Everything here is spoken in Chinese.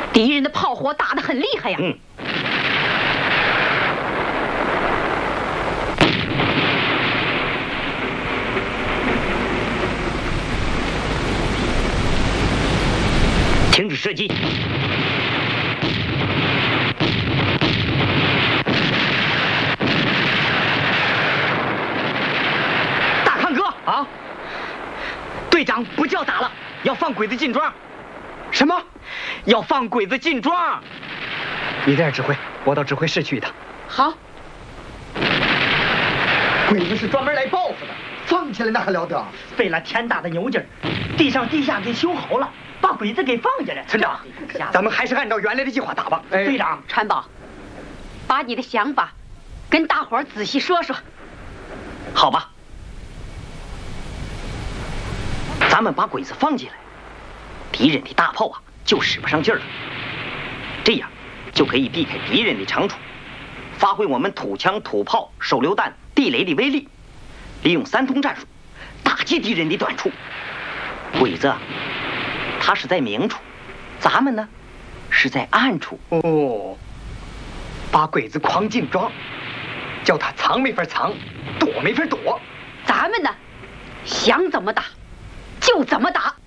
敌人的炮火打得很厉害呀。 停止射击！ 大康哥啊，队长不叫打了，要放鬼子进庄。什么？要放鬼子进庄？你在这指挥，我到指挥室去一趟。 好。 鬼子是专门来报复的，放起来那还了得？ 费了天大的牛劲儿，地上地下给修好了，把鬼子给放下来。 村长，咱们还是按照原来的计划打吧。 队长， 川宝，把你的想法跟大伙儿仔细说说。 好吧，咱们把鬼子放进来，敌人的大炮啊就使不上劲儿了，这样就可以避开敌人的长处，发挥我们土枪、土炮、手榴弹、地雷的威力，利用三通战术打击敌人的短处。鬼子他是在明处，咱们呢是在暗处。 哦，把鬼子诓进庄，叫他藏没法藏，躲没法躲。 咱们呢，想怎么打就怎么打。